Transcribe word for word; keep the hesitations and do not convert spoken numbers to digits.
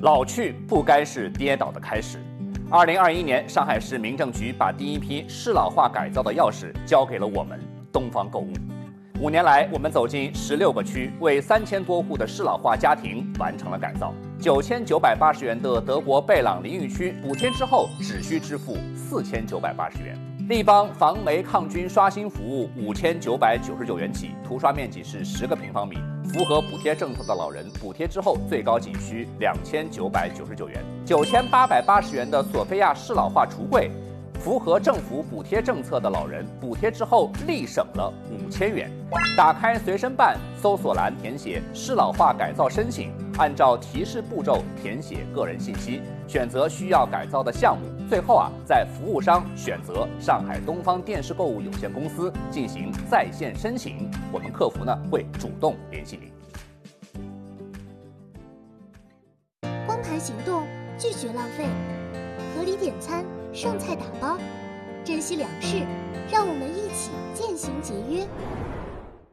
老去不该是跌倒的开始。二零二一年，上海市民政局把第一批适老化改造的钥匙交给了我们东方购物。五年来，我们走进十六个区，为三千多户的适老化家庭完成了改造。九千九百八十元的德国贝朗淋浴区，补贴之后只需支付四千九百八十元。立邦防霉抗菌刷新服务五千九百九十九元起，涂刷面积是十个平方米，符合补贴政策的老人，补贴之后最高仅需两千九百九十九元。九千八百八十元的索菲亚适老化橱柜，符合政府补贴政策的老人，补贴之后立省了五千元。打开随身办，搜索栏填写适老化改造申请，按照提示步骤填写个人信息，选择需要改造的项目。最后啊，在服务商选择上海东方电视购物有限公司进行在线申请，我们客服呢会主动联系您。 光盘行动，拒绝浪费，合理点餐，剩菜打包，珍惜粮食，让